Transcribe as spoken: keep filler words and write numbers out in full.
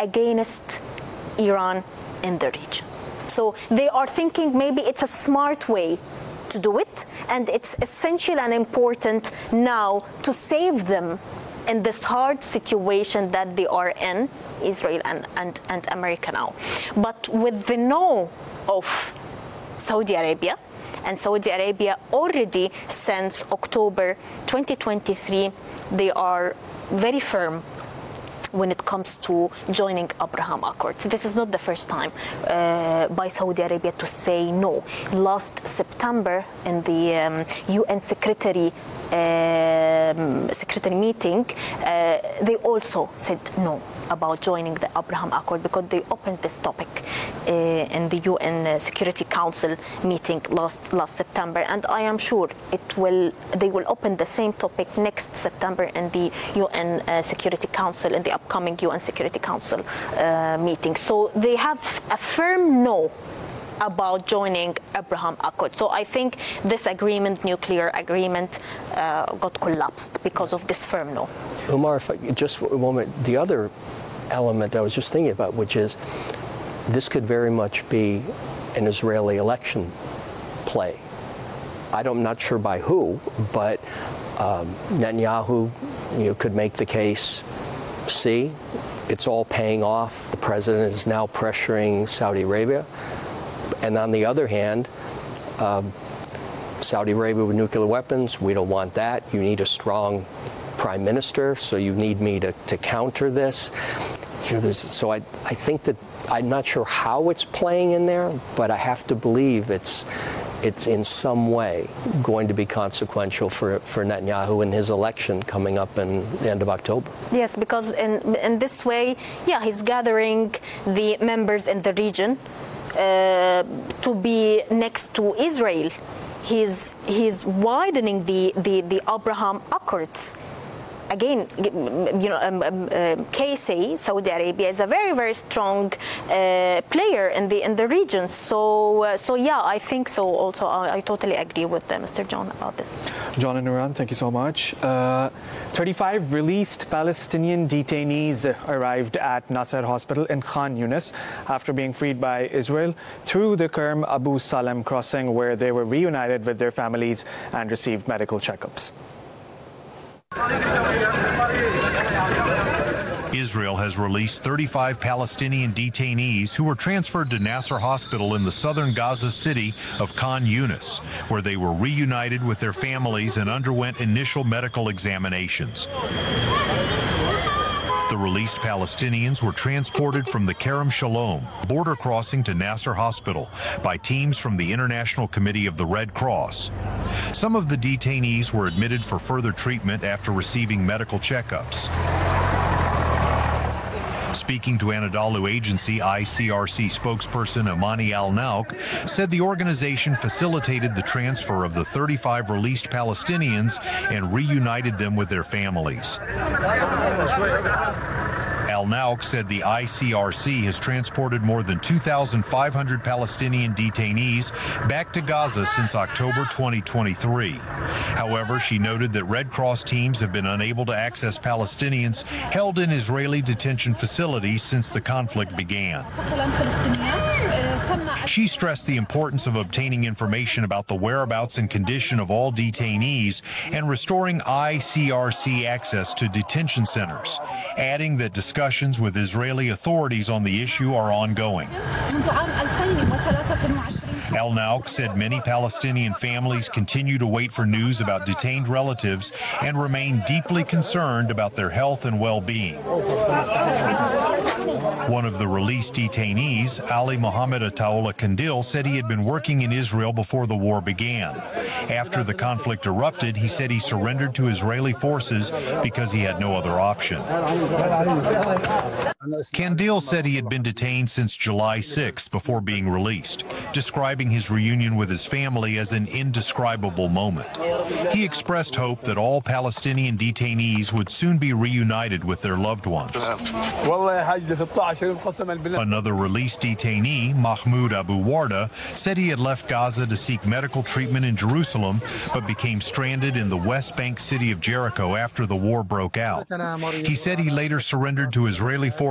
against Iran in the region. So they are thinking maybe it's a smart way to do it, and it's essential and important now to save them in this hard situation that they are in, Israel and, and, and America now. But with the no of Saudi Arabia, and Saudi Arabia already since October twenty twenty-three, they are very firm when it comes to joining Abraham Accords. This is not the first time uh, by Saudi Arabia to say no. Last September in the um, U N Secretary um, Secretary meeting, uh, they also said no about joining the Abraham Accord because they opened this topic uh, in the U N Security Council meeting last last September, and I am sure it will. They will open the same topic next September in the U N uh, Security Council in the upcoming U N Security Council uh, meeting. So they have a firm no about joining Abraham Accord. So I think this agreement, nuclear agreement, uh, got collapsed because of this firm no. Umar, if I, just a moment, the other element I was just thinking about, which is this could very much be an Israeli election play. I don't, I'm not sure by who, but um, Netanyahu, you know, could make the case, see, it's all paying off. The president is now pressuring Saudi Arabia. And on the other hand, um, Saudi Arabia with nuclear weapons, we don't want that. You need a strong prime minister, so you need me to, to counter this. You know, there's, so I, I think that I'm not sure how it's playing in there, but I have to believe it's it's in some way going to be consequential for, for Netanyahu in his election coming up in the end of October. Yes, because in, in this way, yeah, he's gathering the members in the region Uh, to be next to Israel. He's he's widening the, the, the Abraham Accords. Again, you know, um, um, uh, K S A, Saudi Arabia, is a very, very strong uh, player in the in the region. So, uh, so yeah, I think so. Also, I, I totally agree with uh, Mister John about this. John and Nuran, thank you so much. Uh, thirty-five released Palestinian detainees arrived at Nasser Hospital in Khan Yunis after being freed by Israel through the Kerm Abu Salem crossing, where they were reunited with their families and received medical checkups. Israel has released thirty-five Palestinian detainees who were transferred to Nasser Hospital in the southern Gaza city of Khan Yunis, where they were reunited with their families and underwent initial medical examinations. The released Palestinians were transported from the Kerem Shalom border crossing to Nasser Hospital by teams from the International Committee of the Red Cross. Some of the detainees were admitted for further treatment after receiving medical checkups. Speaking to Anadolu Agency, I C R C spokesperson Amani Al-Nauk said the organization facilitated the transfer of the thirty-five released Palestinians and reunited them with their families. Al-Nauk said the I C R C has transported more than two thousand five hundred Palestinian detainees back to Gaza since October twenty twenty-three. However, she noted that Red Cross teams have been unable to access Palestinians held in Israeli detention facilities since the conflict began. She stressed the importance of obtaining information about the whereabouts and condition of all detainees and restoring I C R C access to detention centers, adding that discussions with Israeli authorities on the issue are ongoing. Al-Nauk said many Palestinian families continue to wait for news about detained relatives and remain deeply concerned about their health and well-being. One of the released detainees, Ali Mohammed Ataola Kandil, said he had been working in Israel before the war began. After the conflict erupted, he said he surrendered to Israeli forces because he had no other option. Kandil said he had been detained since July sixth before being released, describing his reunion with his family as an indescribable moment. He expressed hope that all Palestinian detainees would soon be reunited with their loved ones. Another released detainee, Mahmoud Abu Warda, said he had left Gaza to seek medical treatment in Jerusalem, but became stranded in the West Bank city of Jericho after the war broke out. He said he later surrendered to Israeli forces